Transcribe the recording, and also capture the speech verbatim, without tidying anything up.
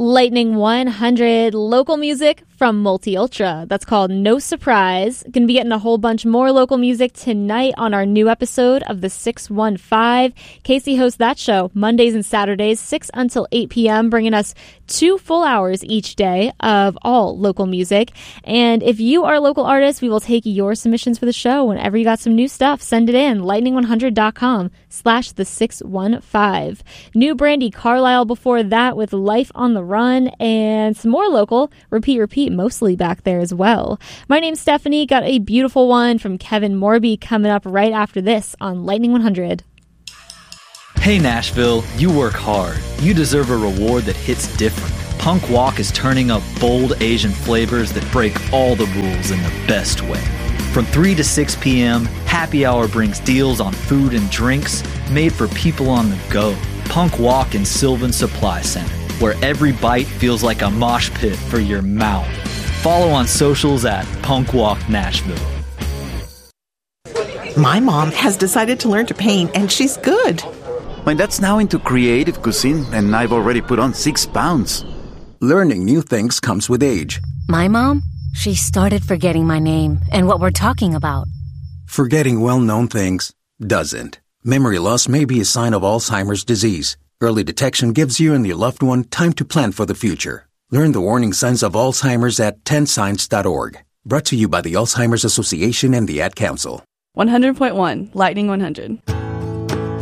Lightning one hundred, local music from Multi Ultra. That's called No Surprise. Gonna be getting a whole bunch more local music tonight on our new episode of the six one five. Casey hosts that show Mondays and Saturdays, six until eight p.m., bringing us two full hours each day of all local music. And if you are a local artist, we will take your submissions for the show. Whenever you got some new stuff, send it in. lightning one hundred dot com slash the six one five. New Brandi Carlile before that with Life on the Run, and some more local, Repeat Repeat, mostly back there as well. My name's Stephanie. Got a beautiful one from Kevin Morby coming up right after this on Lightning one hundred. Hey Nashville, you work hard. You deserve a reward that hits different. Punk Walk is turning up bold Asian flavors that break all the rules in the best way. From three to six p.m., Happy Hour brings deals on food and drinks made for people on the go. Punk Walk in Sylvan Supply Center, where every bite feels like a mosh pit for your mouth. Follow on socials at Punk Walk Nashville. My mom has decided to learn to paint, and she's good. My dad's now into creative cuisine, and I've already put on six pounds. Learning new things comes with age. My mom? She started forgetting my name and what we're talking about. Forgetting well-known things doesn't. Memory loss may be a sign of Alzheimer's disease. Early detection gives you and your loved one time to plan for the future. Learn the warning signs of Alzheimer's at ten signs dot org. Brought to you by the Alzheimer's Association and the Ad Council. one hundred point one, Lightning one hundred.